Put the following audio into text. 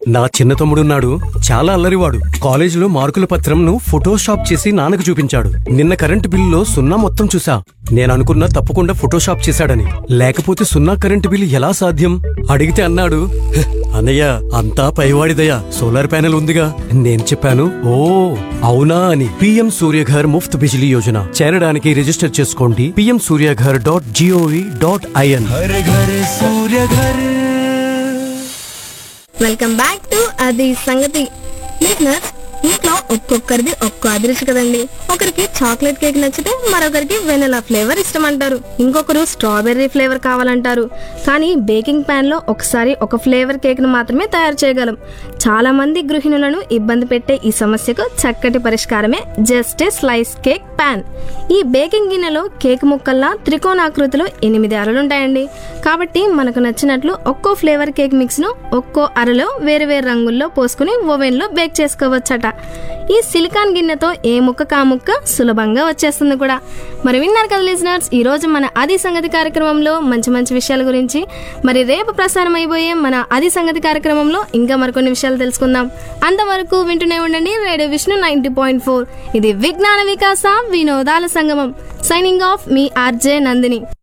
నా చిన్న తమ్ముడున్నాడు, చాలా అల్లరివాడు. కాలేజీలో మార్కుల పత్రంను ఫోటోషాప్ చేసి నాన్నకు చూపించాడు. నిన్న కరెంటు బిల్లులో సున్నా మొత్తం చూసా. నేననుకున్నా తప్పకుండా ఫోటోషాప్ చేశాడని. లేకపోతే సున్నా కరెంటు బిల్లు ఎలా సాధ్యం అడిగితే అన్నాడు, అన్నయ్య అంతా పైవాడిదయ్యా, సోలార్ ప్యానెల్ ఉందిగా. నేను చెప్పాను, ఓ అవునా అని. PM సూర్యఘర్ ముఫ్త్ బిజిలీ యోజన చేరడానికి రిజిస్టర్ చేసుకోండి pmsuryaghar.gov.in. వెల్కమ్ బ్యాక్ టు అది సంగతి. లిజనర్స్, ఇంట్లో ఒక్కొక్కరిది ఒక్కో అదృష్టం కదండి. ఒకరికి చాక్లెట్ కేక్ నచ్చితే మరొకరికి వెనిలా ఫ్లేవర్ ఇష్టం అంటారు. ఇంకొకరు స్ట్రాబెర్రీ ఫ్లేవర్ కావాలంటారు. కానీ బేకింగ్ ప్యాన్ లో ఒకసారి ఒక ఫ్లేవర్ కేక్ ను మాత్రమే తయారు చేయగలం. చాలా మంది గృహిణులను ఇబ్బంది పెట్టే ఈ సమస్యకు చక్కటి పరిష్కారమే just a slice cake pan. ఈ బేకింగ్ గిన్నెలో కేక్ ముక్కల్లా త్రికోణాకృతిలో 8 అరలుంటాయండి. కాబట్టి మనకు నచ్చినట్లు ఒక్కో ఫ్లేవర్ కేక్ మిక్స్ ను ఒక్కో అరలో వేరు వేరు రంగుల్లో పోసుకుని ఓవెన్ లో బేక్ చేసుకోవచ్చట. ఈ సిలికాన్ గిన్నెతో ఏ ముక్క కా ముక్క సులభంగా వచ్చేస్తుంది కూడా. మరి విన్నారు కదా లిజనర్స్, ఈ రోజు మన అది సంగతి కార్యక్రమంలో మంచి మంచి విషయాల గురించి. మరి రేపు ప్రసారం అయిపోయే మన అది సంగతి కార్యక్రమంలో ఇంకా మరికొన్ని విషయాలు తెలుసుకుందాం. అంతవరకు వింటూనే ఉండండి రేడియో విష్ణు 90.4. ఇది విజ్ఞాన వికాస వినోదాల సంగమం. సైనింగ్ ఆఫ్ మీ RJ నందిని.